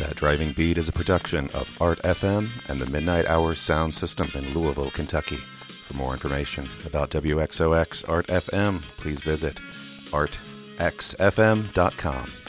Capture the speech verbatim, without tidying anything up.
That Driving Beat is a production of Art F M and the Midnight Hours Sound System in Louisville, Kentucky. For more information about W X O X Art F M, please visit art x f m dot com.